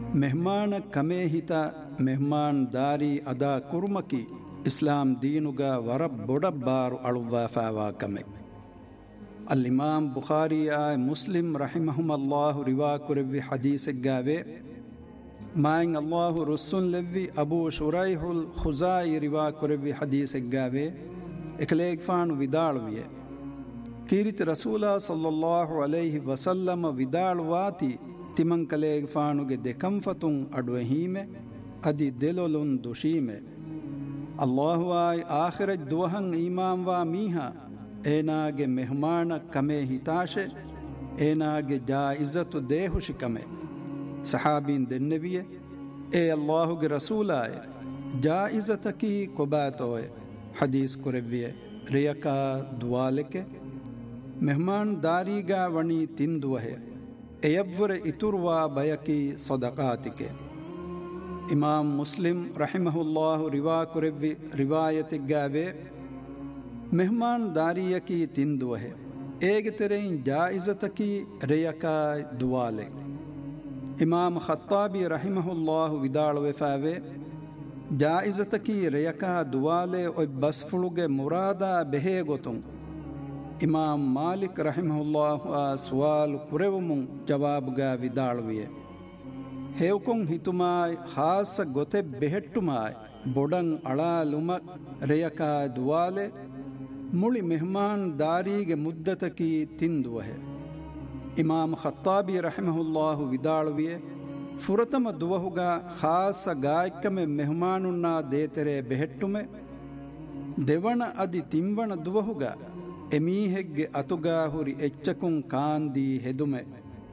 ಮೆಹಮಾನ ಕಮೇ ಹಿತ ಮೆಹಮಾನ್ ದಾರಿ ಅದಾ ಕುರ್ಮಕಿ ಇಸ್ಲಾಂ ದೀನುಗ ವರ ಬೊಡಬ್ಬಾರು ಅಳುವಾ ಫಾವಾ ಕಮೆ. ಅಲ್ಲಿಮಾಮ್ ಬುಖಾರಿಯ ಮುಸ್ಲಿಂ ರಹಿಮಹುಮಲ್ಲಾಹು ರಿವಾ ಕುರೆವ್ವಿ ಹದೀಸೆಗ್ಗಾವೆ ಮಾಯಿಂಗ್ ಅಲ್ಲಾಹು ರುಸ್ಸುನ್ ಲೆವ್ವಿ ಅಬೂ ಶುರೈಹುಲ್ ಖುಜಾಯಿ ರಿವಾ ಕುರೆವ್ವಿ ಹದೀಸೆಗ್ಗಾವೆ ಎಕಲೇಗ್ ಫಾಣು ವಿದಾಳುವಿಯೆ ಕೀರಿತಿ ರಸೂಲ ಸಲ್ಲಲ್ಲಾಹು ಅಲೈಹಿ ವಸಲ್ಲಮ ವಿದಾಳುವಾತಿ ತಿಮಂಕಲೇಗ್ ಫಾಣುಗೆ ದೆಕಂಫತುಂ ಅಡ್ವಹೀಮೆ ಅದಿ ದೆಲೊಲುನ್ ದುಶೀಮೆ ಅಲ್ಲಾಹು ಆಯ್ ಆಖಿರಜ್ ದುವಹಂ ಈಮಾಂವಾ ಮೀಹ ಏನಾಗೆ ಮೆಹಮಾನ ಕಮೆ ಹಿತಾಶೆ ಏನಾಗೆ ಜಾಯಿಜತು ದೇಹುಶಿ ಕಮೆ. ಸಹಾಬೀನ್ ದೆನ್ನೆವಿಯೆ ಏ ಅಲ್ಲಾಹುಗೆ ರಸೂಲಾಯ ಜಾಯಿಜತಕಿ ಕೊಬಾತೋಯೆ ಹದೀಸ್ ಕುರೆವ್ವಿಯೆ ರಿಯಕಾ ದುವಾಲೆಕೆ ಮೆಹಮಾನ್ ದಾರಿಗಾ ವಣಿ ತಿಂದುವಹೆ ಎಯವ್ವರೆ ಇತುರ್ವಾ ಬಯಕಿ ಸದಕಾತಿಕೆ. ಇಮಾಮ್ ಮುಸ್ಲಿಂ ರಹಿಮಹುಲ್ಲಾಹು ರಿವಾ ಕುರೆವ್ವಿ ರಿವಾಯತಿಗ್ಗಾವೆ ಮೆಹಮಾನ್ ದಾರಿಯಕಿ ತಿಂದುವಹೆ ಏಗೆ ತೆರೆಯಿನ್ ಜಾಯಿಜತಕಿ ರೆಯಕಾಯ್ ದುವಾಲೆ. ಇಮಾಮ್ ಖತ್ತಾಬಿ ರಹಿಮಹುಲ್ಲಾಹು ವಿದಾಳುವೆಫಾವೆ ಜಾಯಿಜತಕಿ ರೆಯಕಾ ದುವಾಲೆ ಒಯ್ ಬಸ್ಫುಳುಗೆ ಮುರಾದಾ ಬೆಹೇ ಗೊತುಂ ಇಮಾಮ್ ಮಾಲಿಕ್ ರಹಿಮಹುಲ್ಲಾಹು ಆ ಸುವಾಲು ಕುರೆವುಮುಂ ಜವಾಬುಗಾ ವಿದಾಳುವಿಯೆ ಹೇವ್ಕೊಂ ಹಿತುಮಾಯ್ ಖಾಸ ಗೊತೆ ಬೆಹೆಟ್ಟುಮಾಯ್ ಬೊಡಂ ಅಳಾಲುಮಕ್ ರೆಯಕಾ ದುವಾಲೆ ಮುಳಿ ಮೆಹಮಾನ್ ದಾರಿಗೆ ಮುದ್ದತಕಿ ತಿಂದುವಹೆ. ಇಮಾಮ್ ಖತ್ತಾಬಿ ರಹಿಮಹುಲ್ಲಾಹು ವಿದಾಳುವಿಯೆ ಫುರತಮ ದುವಹುಗ ಖಾಸ ಗಾಯಕಮೆ ಮೆಹಮಾನುನ್ನಾ ದೇತೆರೆ ಬೆಹೆಟ್ಟುಮೆ ದೆವಣ ಅದಿ ತಿಂವಣ ದುವಹುಗ ಎಮೀಹೆಗ್ಗೆ ಅತುಗಾ ಹುರಿ ಎಚ್ಚಕುಂ ಕಾಂದಿ ಹೆದುಮೆ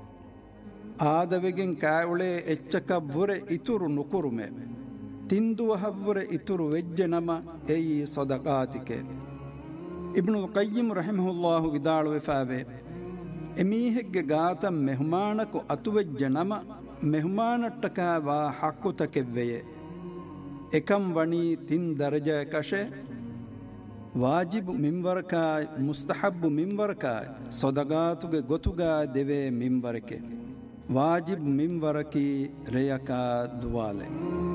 ಆದವೆಗೆಂ ಕಾಯುಳೆ ಎಚ್ಚಕವ್ವುರೆ ಇತುರು ನುಕುರುಮೆ ತಿಂದುವಹವ್ವುರೆ ಇತುರು ವೆಜ್ಜೆ ನಮ ಎಯಿ ಸದಕಾತಿಕೆ. ಇಬ್ನುಲ್ ಕಯ್ಯಿಮ್ ರಹಿಮಹುಲ್ಲಾಹು ವಿದಾಳುವೆಫಾವೆ ಎಮೀಹೆಗ್ಗೆ ಗಾತ ಮೆಹಮಾನಕು ಅತುವೆಜ್ಜೆ ನಮ ಮೆಹಮಾನಟ್ಟಕ ವಾ ಹಕ್ಕುತಕೆವ್ವೆಯೆ ಎಕಂ ವಣಿ ತಿನ್ ದರ್ಜ ಕಶೆ ವಾಜಿಬ್ ಮಿಂವರಕಾಯ್ ಮುಸ್ತಹಬ್ಬು ಮಿಂವರಕಾಯ್ ಸೊದಗಾತುಗೆ ಗೊತುಗಾ ದೆವೆ ಮಿಂವರಕೆ ವಾಜಿಬ್ ಮಿಂವರಕಿ ರೆಯಕಾ ದುವಾಲೆ.